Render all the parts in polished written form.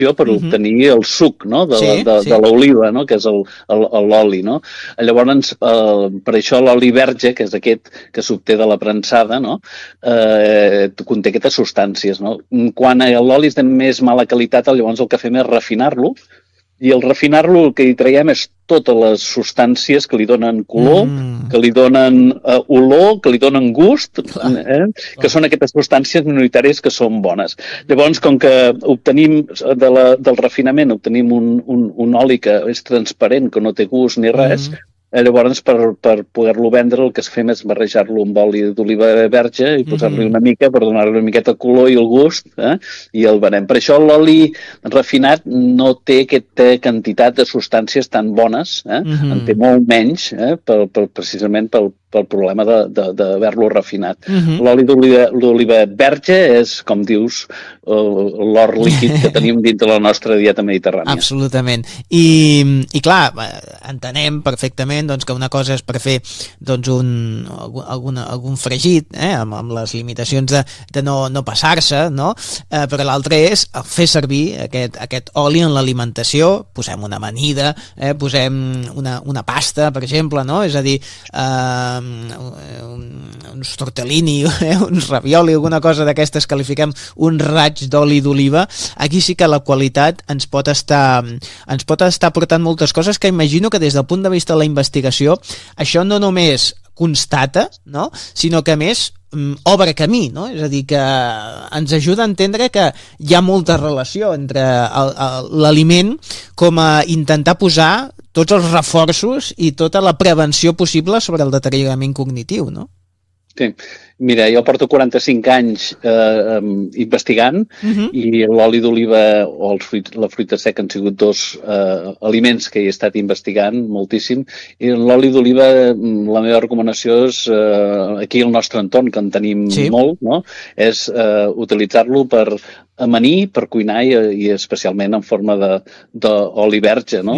per obtenir el suc, no? de l'oliva, no? Que és l'oli, no? Llavors, per això l'oli verge, que és aquest que s'obté de la premsada, no? Conté aquestes substàncies, no? Quan l'oli és de més mala qualitat, llavors el que fem és refinar-lo, i al refinar-lo el que hi traiem és totes les substàncies que li donen color, que li donen olor, que li donen gust, que són aquestes substàncies minoritàries que són bones. Llavors, com que obtenim del refinament, obtenim un oli que és transparent, que no té gust ni res, llavors per poder-lo vendre el que fem és barrejar-lo amb oli d'oliva verge i posar-li una mica per donar-li una miqueta color i el gust, i el venem. Per això l'oli refinat no té aquesta quantitat de substàncies tan bones, en té molt menys, precisament pel problema d'haver-lo refinat. L'oli d'oliva verge és, com dius, l'or líquid que tenim dins de la nostra dieta mediterrània. Absolutament. I clar, entenem perfectament que una cosa és per fer algun fregit, amb les limitacions de no passar-se, no? Però l'altre és fer servir aquest oli en l'alimentació, posem una amanida, posem una pasta, per exemple, no? És a dir, uns tortellini, uns ravioli, alguna cosa d'aquestes que li fiquem un raig d'oli d'oliva. Aquí sí que la qualitat ens pot estar portant moltes coses que imagino que des del punt de vista de la investigació això no només constata, no? Sinó que a més obre camí, no? És a dir, que ens ajuda a entendre que hi ha molta relació entre l'aliment com a intentar posar tots els reforços i tota la prevenció possible sobre el deteriorament cognitiu, no? Sí, mira, jo porto 45 anys investigant i l'oli d'oliva o la fruita seca han sigut dos aliments que he estat investigant moltíssim, i l'oli d'oliva la meva recomanació és aquí al nostre entorn, que en tenim molt, no? És utilitzar-lo per amanir, per cuinar i especialment en forma d'oli verge, no?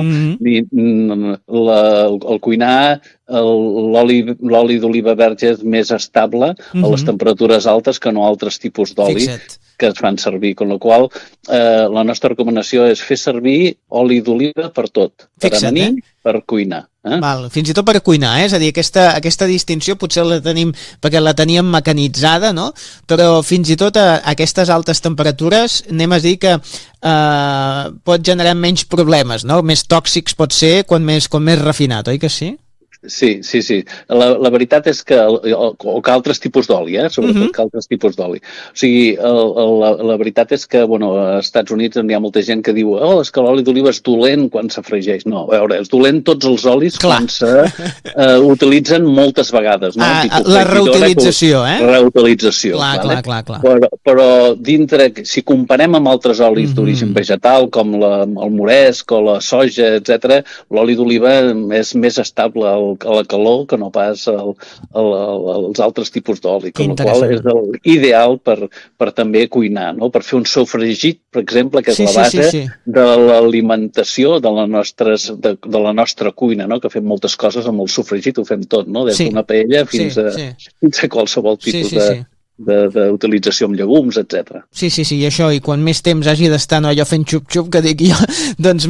El cuinar l'oli d'oliva verge és més estable a les temperatures altes que no altres tipus d'oli que es fan servir, amb la qual la nostra recomanació és fer servir oli d'oliva per tot, per amanir, per cuinar. Val, fins i tot per cuinar, és a dir, aquesta distinció potser la tenim perquè la teníem mecanitzada, no? Però fins i tot a aquestes altes temperatures anem a dir que pot generar menys problemes, no? Més tòxics pot ser quan més refinat, oi que sí? Sí. La veritat és que que altres tipus d'oli, sobretot que altres tipus d'oli. O sigui, la veritat és que, als Estats Units hi ha molta gent que diu és que l'oli d'oliva és dolent quan s'afregeix. No, a veure, és dolent tots els olis quan s'utilitzen moltes vegades. No? La reutilització, Reutilització. Clar. Però dintre, si comparem amb altres olis d'origen vegetal, com el moresc o la soja, etc., l'oli d'oliva és més estable a la calor que no pas als altres tipus d'oli, com la qual és ideal per també cuinar, no? Per fer un sofregit, per exemple, que és la base de l'alimentació de la nostra cuina, no? Que fem moltes coses amb el sofregit, ho fem tot, no? Des d'una paella fins a qualsevol tipus d'utilització amb llegums, etc. Sí, i això, i quan més temps hagi d'estar allò fent xup-xup, que dic jo, doncs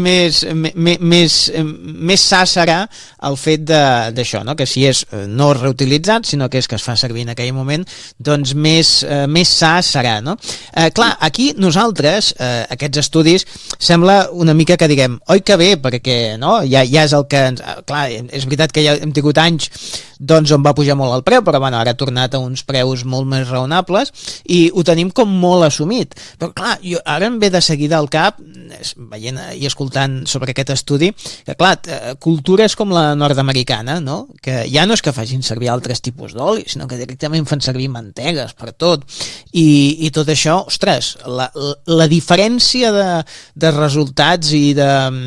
més sa serà el fet d'això, no? Que si és no reutilitzat, sinó que és que es fa servir en aquell moment, doncs més sa serà, no? Clar, aquí nosaltres, aquests estudis, sembla una mica que diguem, oi que bé, perquè no? Ja és el que... Clar, és veritat que ja hem tingut anys doncs on va pujar molt el preu, però bueno, ara ha tornat a uns preus molt més raonables i ho tenim com molt assumit. Però clar, ara em ve de seguida al cap, veient i escoltant sobre aquest estudi, que clar, cultures com la nord-americana, no? Que ja no és que facin servir altres tipus d'oli, sinó que directament fan servir mantegues per tot. I tot això, ostres, la diferència de resultats i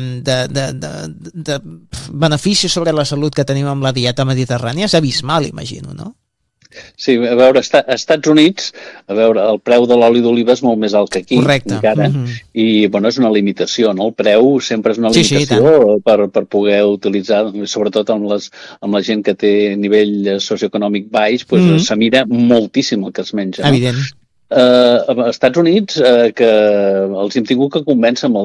de beneficis sobre la salut que tenim amb la dieta mediterrània és abismal, imagino, no? Sí, a veure, als Estats Units, el preu de l'oli d'oliva és molt més alt que aquí. Correcte. Encara, i, és una limitació, no? El preu sempre és una limitació per poder utilitzar, sobretot amb la gent que té nivell socioeconòmic baix, se mira moltíssim el que es menja. Evident. Als Estats Units, que els hem tingut que convèncer amb